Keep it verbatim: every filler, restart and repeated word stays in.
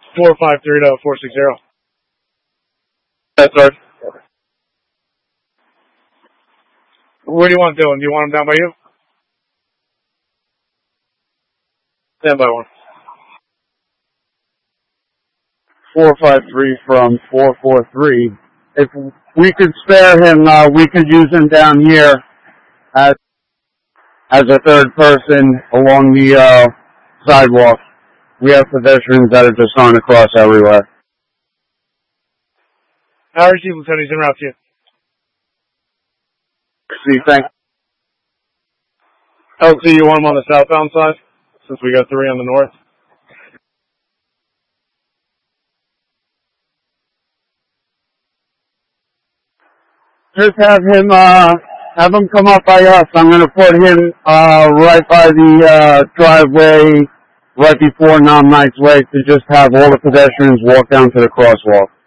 four five three to four six zero. That's right. Where do you want Dylan? Do you want him down by you? Stand by one. four five three from four four three. If we could spare him, uh, we could use him down here as, as a third person along the uh, sidewalk. We have pedestrians that are just on the cross everywhere. How receive, Lieutenant? He's en route to you. See, thank L C, you want him on the southbound side? Since we got three on the north. Just have him, uh, have him come up by us. I'm going to put him, uh, right by the, uh, driveway, right before Nom Knight's Way, to just have all the pedestrians walk down to the crosswalk.